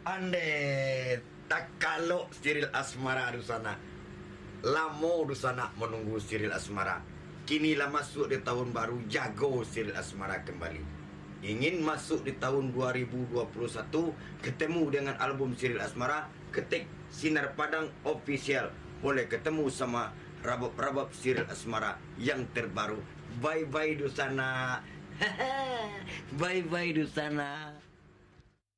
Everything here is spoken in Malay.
Ande tak kalau Cyril Asmara di sana. Lamo di sana menunggu Cyril Asmara. Kinilah masuk di tahun baru, jago Cyril Asmara kembali. Ingin masuk di tahun 2021, ketemu dengan album Cyril Asmara, ketik Sinar Padang Official. Boleh ketemu sama rabab-rabab Cyril Asmara yang terbaru. Bye-bye di sana. Bye-bye di sana.